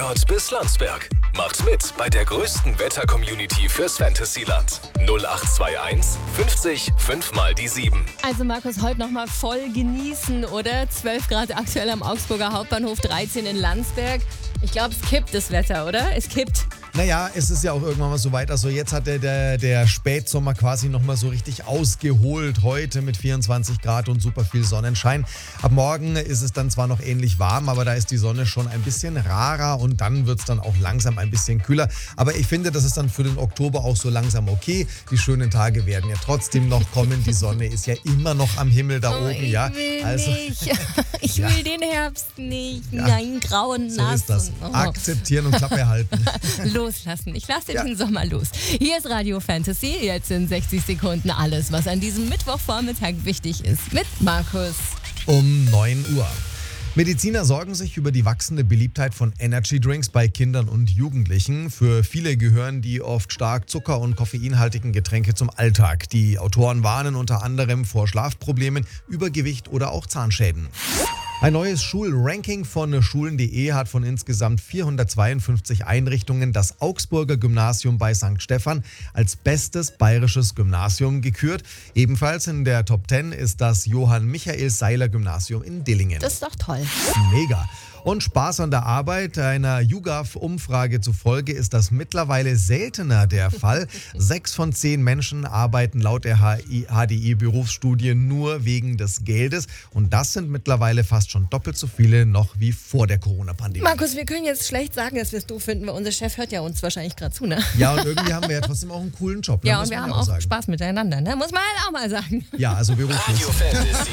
Nord bis Landsberg. Macht mit bei der größten Wetter-Community fürs Fantasyland. 0821 50 5 mal die 7. Also Markus, heute nochmal voll genießen, oder? 12 Grad aktuell am Augsburger Hauptbahnhof, 13 in Landsberg. Ich glaube, es kippt das Wetter, oder? Es kippt. Naja, es ist ja auch irgendwann mal so weit. Also jetzt hat der Spätsommer quasi nochmal so richtig ausgeholt. Heute mit 24 Grad und super viel Sonnenschein. Ab morgen ist es dann zwar noch ähnlich warm, aber da ist die Sonne schon ein bisschen rarer und dann wird es dann auch langsam ein bisschen kühler. Aber ich finde, das ist dann für den Oktober auch so langsam okay. Die schönen Tage werden ja trotzdem noch kommen. Die Sonne ist ja immer noch am Himmel da oben. Ich ja. will Also, nicht. Ich will den Herbst nicht. Nein, grau und so nass. ist das. Oh. Akzeptieren und Klappe halten. Loslassen. Ich lasse den Sommer los. Hier ist Radio Fantasy. Jetzt in 60 Sekunden alles, was an diesem Mittwochvormittag wichtig ist. Mit Markus. Um 9 Uhr. Mediziner sorgen sich über die wachsende Beliebtheit von Energy Drinks bei Kindern und Jugendlichen. Für viele gehören die oft stark zucker- und koffeinhaltigen Getränke zum Alltag. Die Autoren warnen unter anderem vor Schlafproblemen, Übergewicht oder auch Zahnschäden. Ein neues Schulranking von Schulen.de hat von insgesamt 452 Einrichtungen das Augsburger Gymnasium bei St. Stephan als bestes bayerisches Gymnasium gekürt. Ebenfalls in der Top 10 ist das Johann-Michael-Seiler-Gymnasium in Dillingen. Das ist doch toll. Mega. Und Spaß an der Arbeit. Einer YouGov-Umfrage zufolge ist das mittlerweile seltener der Fall. 6 von 10 Menschen arbeiten laut der HDI-Berufsstudie nur wegen des Geldes. Und das sind mittlerweile fast schon doppelt so viele noch wie vor der Corona-Pandemie. Markus, wir können jetzt schlecht sagen, dass wir es doof finden, weil unser Chef hört ja uns wahrscheinlich gerade zu, ne? Ja, und irgendwie haben wir ja trotzdem auch einen coolen Job. Ne? Ja, muss und wir man haben auch sagen. Spaß miteinander, ne? Muss man halt auch mal sagen. Ja, also beruflich. Radio Fantasy.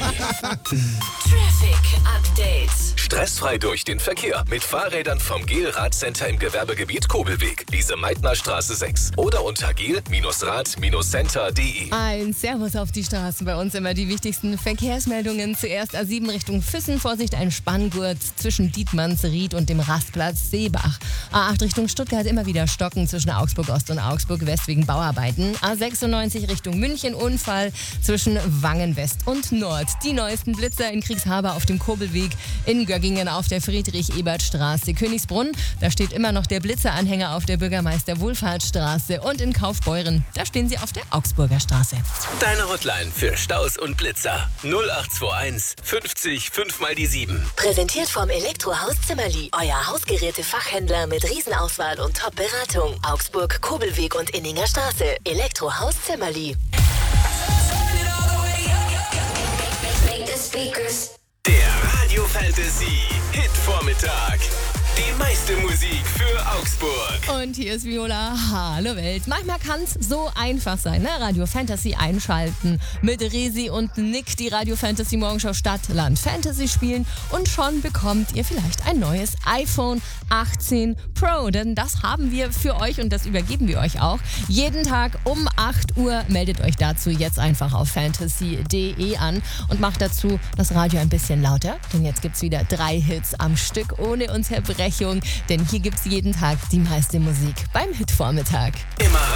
Traffic Update. Stressfrei durch den Verkehr mit Fahrrädern vom GEL-Radcenter im Gewerbegebiet Kobelweg, Lise-Meitner-Straße 6 oder unter gel-rad-center.de. Ein Servus auf die Straßen. Bei uns immer die wichtigsten Verkehrsmeldungen. Zuerst A7 Richtung Füssen. Vorsicht, ein Spanngurt zwischen Dietmannsried und dem Rastplatz Seebach. A8 Richtung Stuttgart immer wieder Stocken zwischen Augsburg Ost und Augsburg West wegen Bauarbeiten. A96 Richtung München Unfall zwischen Wangen West und Nord. Die neuesten Blitzer in Kriegshaber auf dem Kobelweg, in Göggingen auf der Friedrich-Ebert-Straße. Königsbrunn, da steht immer noch der Blitzeranhänger auf der Bürgermeister-Wohlfahrtsstraße. Und in Kaufbeuren, da stehen sie auf der Augsburger Straße. Deine Hotline für Staus und Blitzer 0821 50 5 mal die 7. Präsentiert vom Elektrohaus Zimmerli. Euer Hausgeräte-Fachhändler mit Riesenauswahl und Top-Beratung. Augsburg, Kobelweg und Inninger Straße. Elektrohaus Zimmerli. Der Radio Fantasy Hit-Vormittag. Die meiste Musik für Augsburg. Und hier ist Viola. Hallo Welt. Manchmal kann es so einfach sein, ne? Radio Fantasy einschalten. Mit Resi und Nick die Radio Fantasy Morgenshow Stadt, Land Fantasy spielen. Und schon bekommt ihr vielleicht ein neues iPhone 18 Pro. Denn das haben wir für euch und das übergeben wir euch auch. Jeden Tag um 8 Uhr meldet euch dazu jetzt einfach auf fantasy.de an und macht dazu das Radio ein bisschen lauter. Denn jetzt gibt's wieder 3 Hits am Stück ohne Unterbrechung. Denn hier gibt's jeden Tag die meiste Musik beim Hitvormittag. Immer